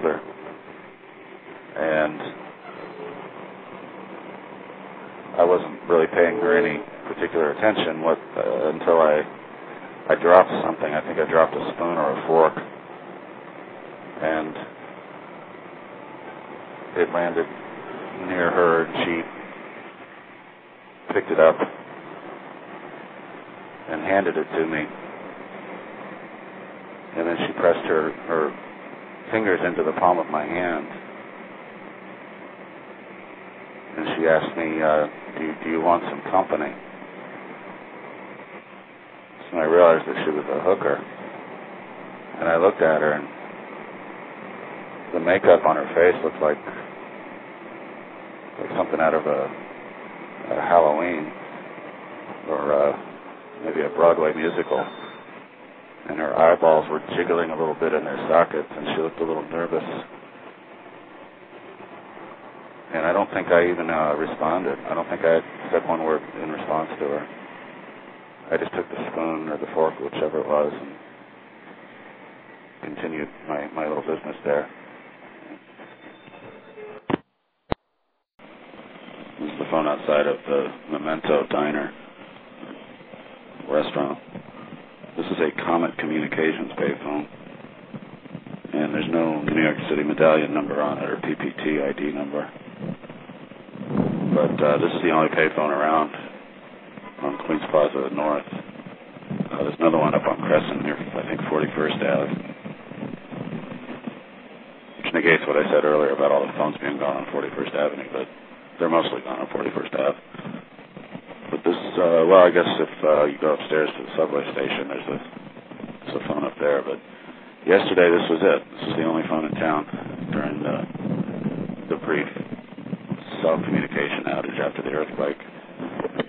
shoulder. And I wasn't really paying her any particular attention until I dropped something. I think I dropped a spoon or a fork. And it landed near her, and she picked it up and handed it to me. And then she pressed her fingers into the palm of my hand. And she asked me, do you want some company? So I realized that she was a hooker. And I looked at her, and the makeup on her face looked like something out of a Halloween or maybe a Broadway musical. And her eyeballs were jiggling a little bit in their sockets, and she looked a little nervous. And I don't think I even responded. I don't think I said one word in response to her. I just took the spoon or the fork, whichever it was, and continued my little business there. This is the phone outside of the Memento Diner restaurant. This is a Comet Communications payphone, and there's no New York City medallion number on it or PPT ID number. But this is the only payphone around on Queens Plaza North. There's another one up on Crescent near, I think, 41st Ave, which negates what I said earlier about all the phones being gone on 41st Avenue, but they're mostly gone on 41st Ave. But this, well, I guess if you go upstairs to the subway station, there's a phone up there. But yesterday, this was it. This was the only phone in town during the brief cell communication outage.